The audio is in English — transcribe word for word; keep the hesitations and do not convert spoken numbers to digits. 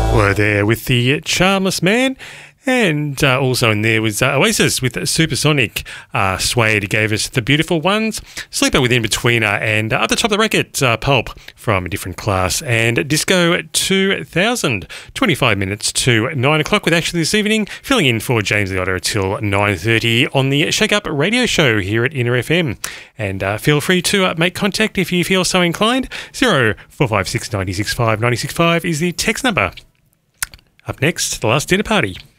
Were there with the Charmless Man, and uh, also in there was uh, Oasis with Supersonic. uh, Suede gave us The Beautiful Ones, Sleeper with In Betweener, and uh, at the top of the record, uh, Pulp from a Different Class, and Disco two thousand. twenty-five minutes to nine o'clock with Action this evening, filling in for James the Otter till nine thirty on the Shake Up Radio Show here at Inner F M. And uh, feel free to uh, make contact if you feel so inclined. zero four five six nine six five nine six five is the text number. Up next, The Last Dinner Party.